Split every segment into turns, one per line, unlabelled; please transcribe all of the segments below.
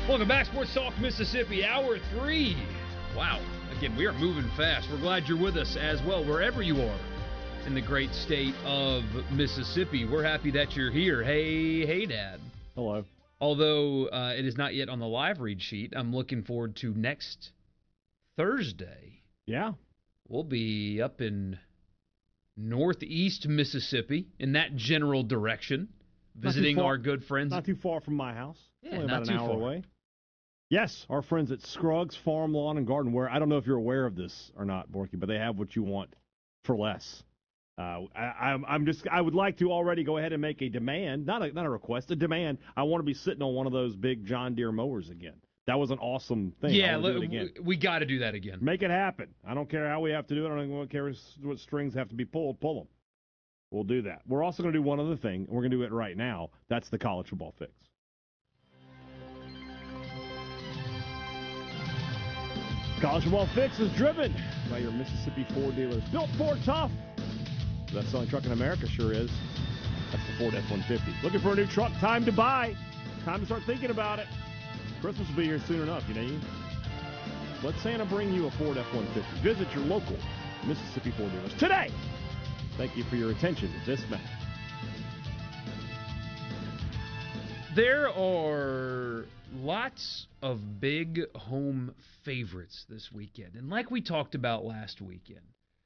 Welcome back, Sports Talk Mississippi, Hour 3. Wow. Again, we are moving fast. We're glad you're with us as well, wherever you are in the great state of Mississippi. We're happy that you're here. Hey, Dad.
Hello.
Although it is not yet on the live read sheet, I'm looking forward to next Thursday.
Yeah.
We'll be up in northeast Mississippi, in that general direction, visiting our good friends.
Not too far from my house.
Yeah,
only
not
about
too
an hour
far
away. Yes, our friends at Scruggs Farm Lawn and Garden, where I don't know if you're aware of this or not, Borky, but they have what you want for less. I would like to already go ahead and make a demand, not a request, a demand. I want to be sitting on one of those big John Deere mowers again. That was an awesome thing.
Yeah,
do it again.
We got to do that again.
Make it happen. I don't care how we have to do it. I don't care what strings have to be pulled. Pull them. We'll do that. We're also going to do one other thing, and we're going to do it right now. That's the college football fix. College football fix is driven by your Mississippi Ford dealers. Built Ford tough. Best selling truck in America sure is. That's the Ford F-150. Looking for a new truck? Time to buy. Time to start thinking about it. Christmas will be here soon enough, you know. Let Santa bring you a Ford F-150. Visit your local Mississippi Ford dealers today. Thank you for your attention to this match.
There are lots of big home favorites this weekend. And like we talked about last weekend,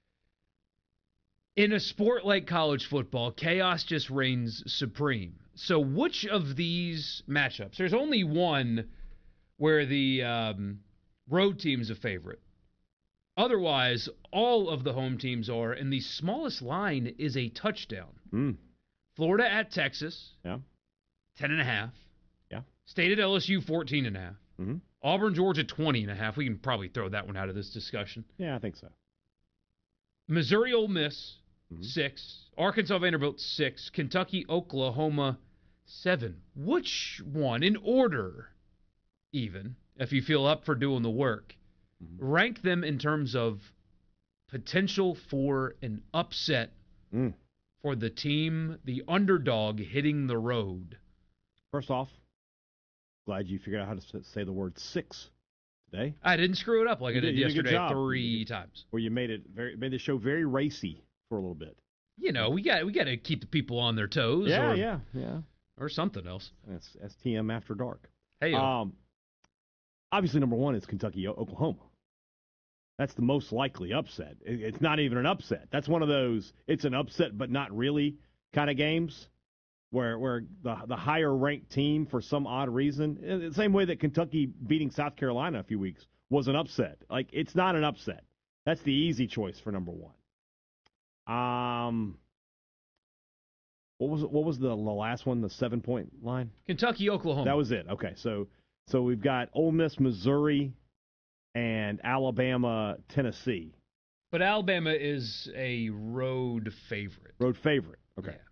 in a sport like college football, chaos just reigns supreme. So which of these matchups? There's only one where the road team's a favorite. Otherwise, all of the home teams are, and the smallest line is a touchdown. Florida at Texas, 10.5.
Yeah.
State at LSU, 14.5. Auburn, Georgia, 20.5. We can probably throw that one out of this discussion.
Yeah, I think so.
Missouri, Ole Miss, 6. Arkansas, Vanderbilt, 6. Kentucky, Oklahoma, 7. Which one, in order, even, if you feel up for doing the work, rank them in terms of potential for an upset for the team, the underdog hitting the road?
First off, glad you figured out how to say the word 6 today.
I didn't screw it up like I did yesterday
3
times.
Where you made the show very racy for a little bit.
You know, we got to keep the people on their toes.
Yeah.
Or something else.
That's STM After Dark.
Hey,
obviously, number one is Kentucky, Oklahoma. That's the most likely upset. It's not even an upset. That's one of those, it's an upset but not really kind of games where the higher-ranked team, for some odd reason, the same way that Kentucky beating South Carolina a few weeks was an upset. Like, it's not an upset. That's the easy choice for number one. What was the last one, the 7-point line?
Kentucky, Oklahoma.
That was it. Okay, so we've got Ole Miss, Missouri, and Alabama, Tennessee.
But Alabama is a road favorite.
Road favorite. Okay.
Yeah.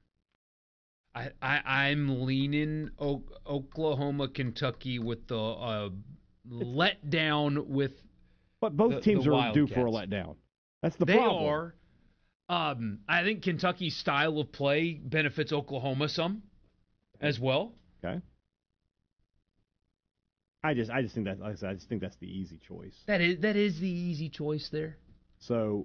I'm leaning Oklahoma, Kentucky with the letdown with.
But both teams are due
Wildcats.
for a letdown. That's the problem.
They are. I think Kentucky's style of play benefits Oklahoma some as well.
Okay. I just think that, like I said, I just think that's the easy choice.
That is the easy choice there.
So